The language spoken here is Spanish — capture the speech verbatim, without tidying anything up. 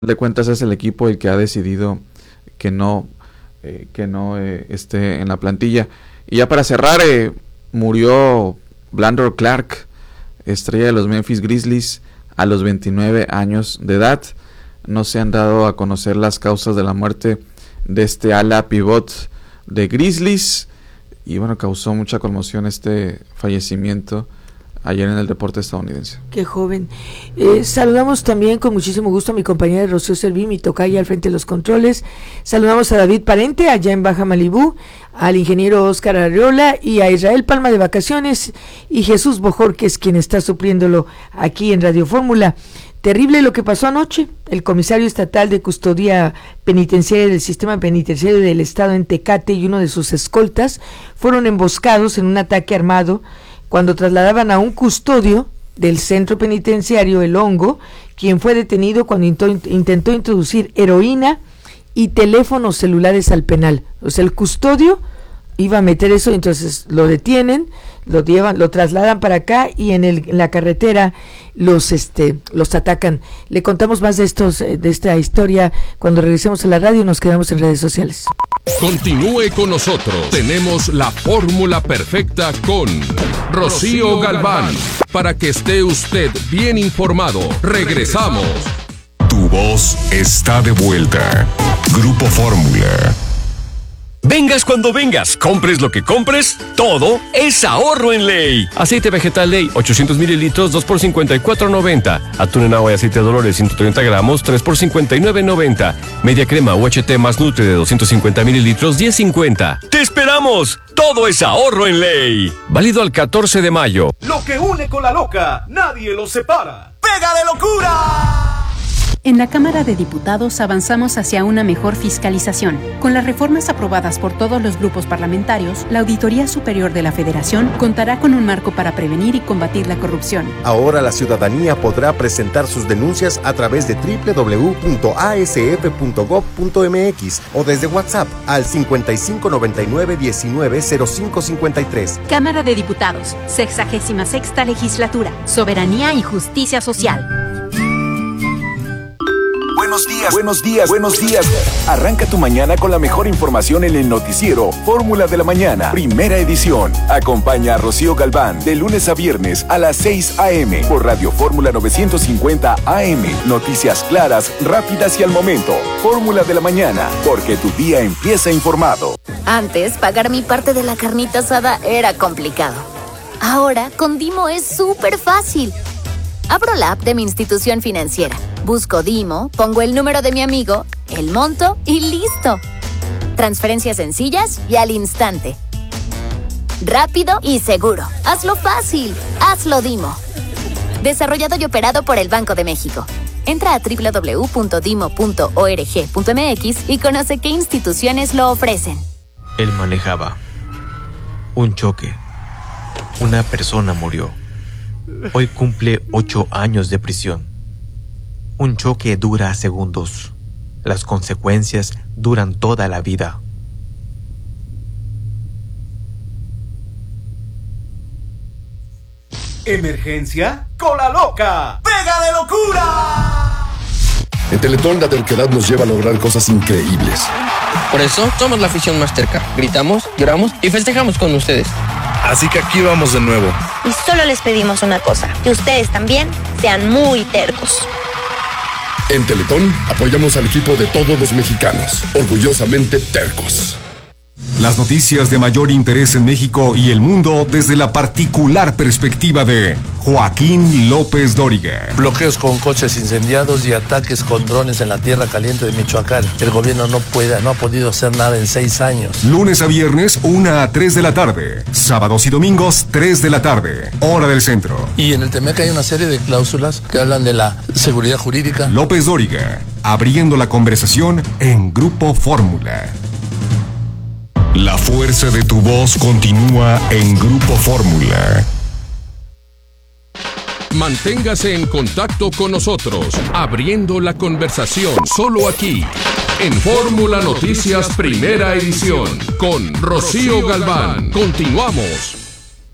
de cuentas es el equipo el que ha decidido que no eh, que no eh, esté en la plantilla. Y ya para cerrar, eh, murió Brandon Clark, estrella de los Memphis Grizzlies, a los veintinueve años de edad. No se han dado a conocer las causas de la muerte de este ala pivot de Grizzlies, y bueno, causó mucha conmoción este fallecimiento ayer en el deporte estadounidense. Qué joven. Eh, saludamos también con muchísimo gusto a mi compañera Rocío Servín, mi tocaya al frente de los controles. Saludamos a David Parente, allá en Baja Malibú, al ingeniero Oscar Arreola y a Israel Palma de vacaciones, y Jesús Bojor, que es quien está supliéndolo aquí en Radio Fórmula. Terrible lo que pasó anoche. El comisario estatal de custodia penitenciaria del sistema penitenciario del estado en Tecate y uno de sus escoltas fueron emboscados en un ataque armado cuando trasladaban a un custodio del centro penitenciario, El Hongo, quien fue detenido cuando intentó, intentó introducir heroína y teléfonos celulares al penal. O sea, el custodio iba a meter eso, entonces lo detienen, lo llevan, lo trasladan para acá y en, el, en la carretera los este los atacan. Le contamos más de estos de esta historia cuando regresemos a la radio y nos quedamos en redes sociales. Continúe con nosotros. Tenemos la fórmula perfecta con Rocío Galván, para que esté usted bien informado. Regresamos. Tu voz está de vuelta. Grupo Fórmula. Vengas cuando vengas, compres lo que compres, todo es ahorro en Ley. Aceite vegetal Ley, ochocientos mililitros, dos por cincuenta y cuatro noventa. Atún en agua y aceite de Dolores, ciento treinta gramos, tres por cincuenta y nueve noventa. Media crema U H T más Nutri de doscientos cincuenta mililitros, diez cincuenta. ¡Te esperamos! Todo es ahorro en Ley. Válido al catorce de mayo. Lo que une con la loca, nadie lo separa. ¡Pega de locura! En la Cámara de Diputados avanzamos hacia una mejor fiscalización. Con las reformas aprobadas por todos los grupos parlamentarios, la Auditoría Superior de la Federación contará con un marco para prevenir y combatir la corrupción. Ahora la ciudadanía podrá presentar sus denuncias a través de doble u doble u doble u punto a s f punto gob punto m x o desde WhatsApp al cincuenta y cinco noventa y nueve diecinueve cero cinco cincuenta y tres. Cámara de Diputados, sexagésima sexta Legislatura, Soberanía y Justicia Social. Buenos días, buenos días, buenos días. Arranca tu mañana con la mejor información en el noticiero Fórmula de la Mañana, primera edición. Acompaña a Rocío Galván de lunes a viernes a las seis a.m. por Radio Fórmula novecientos cincuenta A M. Noticias claras, rápidas y al momento. Fórmula de la Mañana, porque tu día empieza informado. Antes, pagar mi parte de la carnita asada era complicado. Ahora, con Dimo es súper fácil. Abro la app de mi institución financiera. Busco Dimo, pongo el número de mi amigo, el monto y listo. Transferencias sencillas y al instante. Rápido y seguro. Hazlo fácil. Hazlo Dimo. Desarrollado y operado por el Banco de México. Entra a doble u doble u doble u punto dimo punto org punto m x y conoce qué instituciones lo ofrecen. Él manejaba. Un choque. Una persona murió. Hoy cumple ocho años de prisión. Un choque dura segundos. Las consecuencias duran toda la vida. Emergencia con la loca. ¡Pega de locura! En Teletón la terquedad nos lleva a lograr cosas increíbles. Por eso somos la afición más terca. Gritamos, lloramos y festejamos con ustedes. Así que aquí vamos de nuevo. Y solo les pedimos una cosa, que ustedes también sean muy tercos. En Teletón apoyamos al equipo de todos los mexicanos, orgullosamente tercos. Las noticias de mayor interés en México y el mundo desde la particular perspectiva de Joaquín López Dóriga. Bloqueos con coches incendiados y ataques con drones en la tierra caliente de Michoacán. El gobierno no puede, no ha podido hacer nada en seis años. Lunes a viernes, una a tres de la tarde. Sábados y domingos, tres de la tarde. Hora del centro. Y en el Temec hay una serie de cláusulas que hablan de la seguridad jurídica. López Dóriga, abriendo la conversación en Grupo Fórmula. La fuerza de tu voz continúa en Grupo Fórmula. Manténgase en contacto con nosotros, abriendo la conversación solo aquí, en Fórmula Noticias Primera Edición, con Rocío Galván. Continuamos.